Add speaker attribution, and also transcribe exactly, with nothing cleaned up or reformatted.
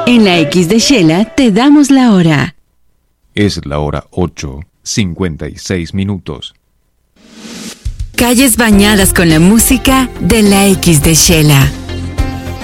Speaker 1: En la X de Shela te damos la hora.
Speaker 2: Es la hora ocho, cincuenta y seis minutos.
Speaker 1: Calles bañadas con la música de la X de Shela.